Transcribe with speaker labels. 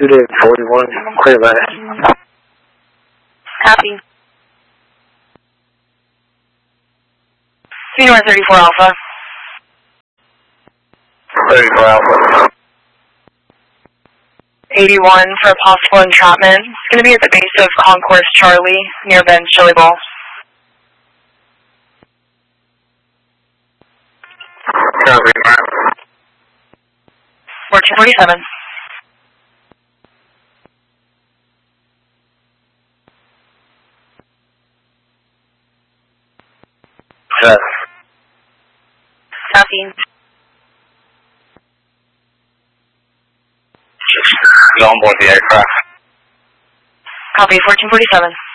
Speaker 1: Suited 41, clear last.
Speaker 2: Copy. Senior 34 Alpha.
Speaker 1: 34 Alpha.
Speaker 2: 81 for possible entrapment. It's going to be at the base of Concourse Charlie, near Ben's Chili Bowl.
Speaker 1: Copy, Mark.
Speaker 2: 1447.
Speaker 1: Yes.
Speaker 2: Copy.
Speaker 1: Get on board the aircraft.
Speaker 2: Copy, 1447.